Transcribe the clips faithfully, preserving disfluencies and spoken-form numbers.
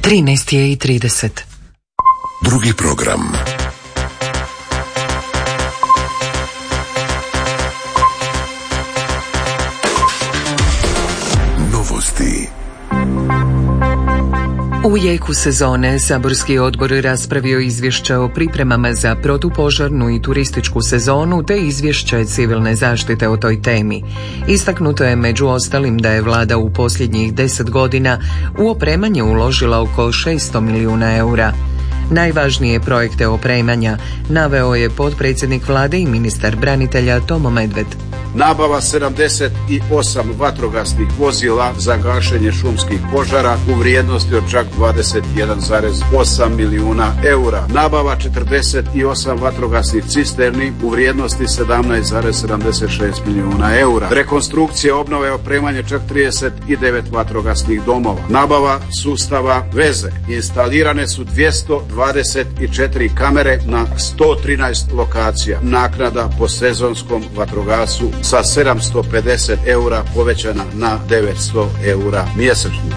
trinaest je i trideset. Drugi program. Novosti. U jeku sezone saborski odbor raspravio izvješće o pripremama za protupožarnu i turističku sezonu te izvješće civilne zaštite o toj temi. Istaknuto je među ostalim da je vlada u posljednjih deset godina u opremanje uložila oko šesto milijuna eura. Najvažnije projekte opremanja naveo je potpredsjednik vlade i ministar branitelja Tomo Medved. Nabava sedamdeset osam vatrogasnih vozila za gašenje šumskih požara u vrijednosti od čak dvadeset jedan zarez osam milijuna eura. Nabava četrdeset osam vatrogasnih cisterni u vrijednosti sedamnaest zarez sedamdeset šest milijuna eura. Rekonstrukcija, obnova i opremanje čak trideset devet vatrogasnih domova. Nabava sustava veze. Instalirane su dvjesto dvadeset četiri kamere na sto trinaest lokacija. Naknada po sezonskom vatrogasu sa sedamsto pedeset eura povećana na devetsto eura mjesečno.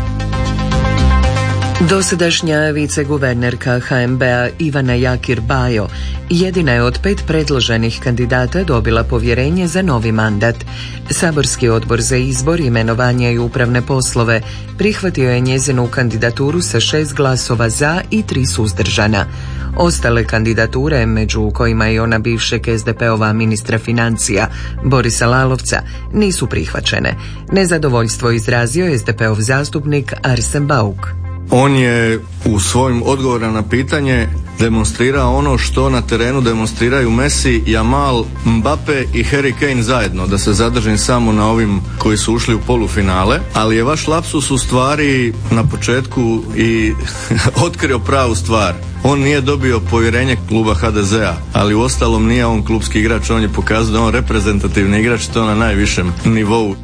Dosadašnja viceguvernerka ha em be a Ivana Jakir Bajo jedina je od pet predloženih kandidata dobila povjerenje za novi mandat. Saborski odbor za izbor, imenovanje i upravne poslove prihvatio je njezinu kandidaturu sa šest glasova za i tri suzdržana. Ostale kandidature, među kojima i ona bivšeg es de pe-ova ministra financija Borisa Lalovca, nisu prihvaćene. Nezadovoljstvo izrazio es de pe-ov zastupnik Arsen Bauk. On je u svojim odgovorima na pitanje demonstrirao ono što na terenu demonstriraju Messi, Jamal, Mbappe i Harry Kane zajedno, da se zadržim samo na ovim koji su ušli u polufinale, ali je vaš lapsus u stvari na početku i otkrio pravu stvar. On nije dobio povjerenje kluba ha de ze a, ali u ostalom nije on klubski igrač, on je pokazao da je on reprezentativni igrač, to na najvišem nivou.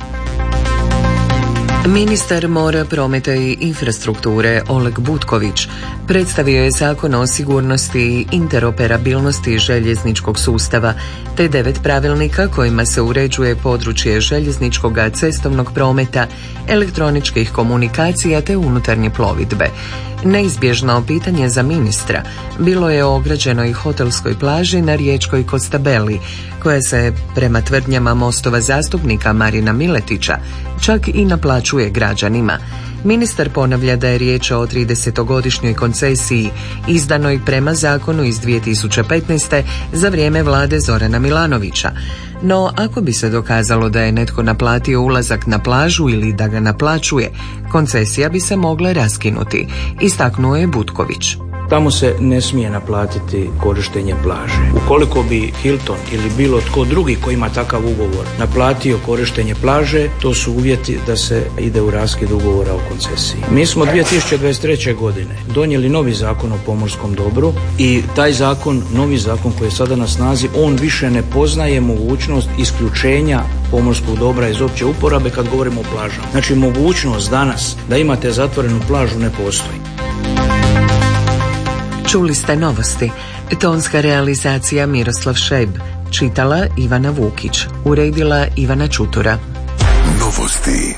Ministar mora, prometa i infrastrukture Oleg Butković predstavio je zakon o sigurnosti i interoperabilnosti željezničkog sustava te devet pravilnika kojima se uređuje područje željezničkog cestovnog prometa, elektroničkih komunikacija te unutarnje plovidbe. Neizbježno pitanje za ministra bilo je o ograđenoj hotelskoj plaži na riječkoj Kostabeli, koja se, prema tvrdnjama Mostova zastupnika Marina Miletića, čak i naplaćuje građanima. Ministar ponavlja da je riječ o tridesetogodišnjoj koncesiji izdanoj prema zakonu iz dvije tisuće petnaeste. za vrijeme vlade Zorana Milanovića. No, ako bi se dokazalo da je netko naplatio ulazak na plažu ili da ga naplaćuje, koncesija bi se mogla raskinuti, istaknuo je Butković. Tamo se ne smije naplatiti korištenje plaže. Ukoliko bi Hilton ili bilo tko drugi koji ima takav ugovor naplatio korištenje plaže, to su uvjeti da se ide u raskid ugovora o koncesiji. Mi smo dvije tisuće dvadeset treće. godine donijeli novi zakon o pomorskom dobru i taj zakon, novi zakon koji je sada na snazi, on više ne poznaje mogućnost isključenja pomorskog dobra iz opće uporabe kad govorimo o plažama. Znači, mogućnost danas da imate zatvorenu plažu ne postoji. Čuli ste novosti. Tonska realizacija Miroslav Šeb. Čitala Ivana Vukić. Uredila Ivana Čutura. Novosti.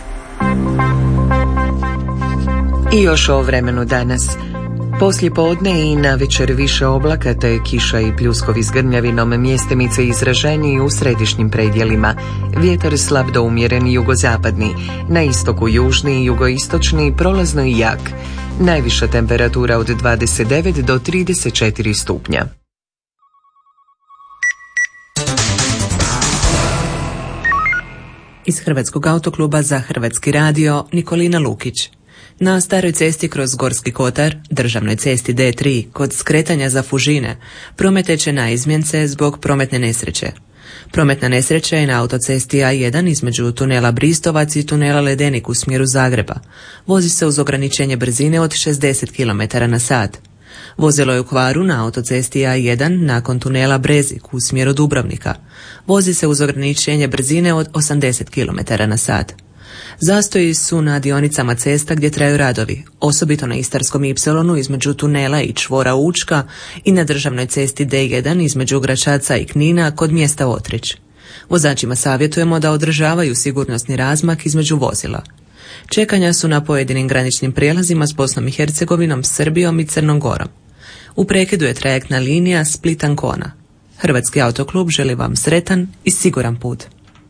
I još o vremenu danas. Poslije podne i navečer više oblaka te kiša i pljuskovi s grmljavinom, mjestimice izraženiji u središnjim predjelima. Vjetar slab do umjeren jugozapadni, na istoku južni i jugoistočni, prolazno i jak. Najviša temperatura od dvadeset devet do trideset četiri stupnja. Iz Hrvatskog autokluba za Hrvatski radio Nikolina Lukić. Na staroj cesti kroz Gorski kotar, državnoj cesti de tri, kod skretanja za Fužine, prometeće na izmjence zbog prometne nesreće. Prometna nesreća je na autocesti a jedan između tunela Bristovac i tunela Ledenik u smjeru Zagreba. Vozi se uz ograničenje brzine od šezdeset kilometara na sat. Vozilo je u kvaru na autocesti a jedan nakon tunela Brezik u smjeru Dubrovnika. Vozi se uz ograničenje brzine od osamdeset kilometara na sat. Zastoji su na dionicama cesta gdje traju radovi, osobito na Istarskom ipsilonu između tunela i čvora Učka i na državnoj cesti de jedan između Gračaca i Knina kod mjesta Otrić. Vozačima savjetujemo da održavaju sigurnosni razmak između vozila. Čekanja su na pojedinim graničnim prijelazima s Bosnom i Hercegovinom, Srbijom i Crnom Gorom. U prekidu je trajektna linija Split-Ancona. Hrvatski autoklub želi vam sretan i siguran put.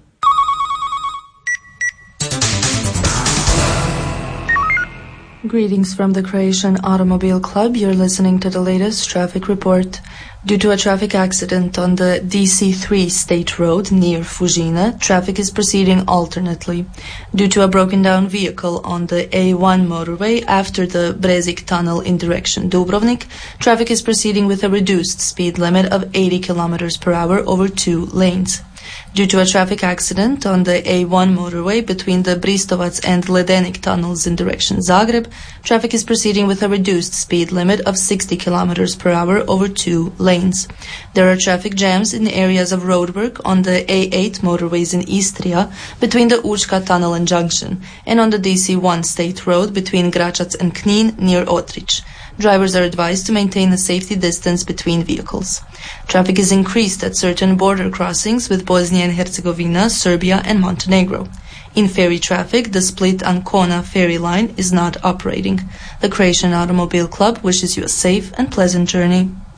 Greetings from the Croatian Automobile Club. You're listening to the latest traffic report. Due to a traffic accident on the D C three state road near Fužine, traffic is proceeding alternately. Due to a broken down vehicle on the A one motorway after the Brezik tunnel in direction Dubrovnik, traffic is proceeding with a reduced speed limit of eighty kilometers per hour over two lanes. Due to a traffic accident on the A one motorway between the Bristovac and Ledenik tunnels in direction Zagreb, traffic is proceeding with a reduced speed limit of sixty kilometers per hour over two lanes. There are traffic jams in areas of roadwork on the A eight motorways in Istria between the Učka tunnel and junction, and on the D C one state road between Gračac and Knin near Otrich. Drivers are advised to maintain a safety distance between vehicles. Traffic is increased at certain border crossings with Bosnia and Herzegovina, Serbia and Montenegro. In ferry traffic, the Split-Ancona ferry line is not operating. The Croatian Automobile Club wishes you a safe and pleasant journey.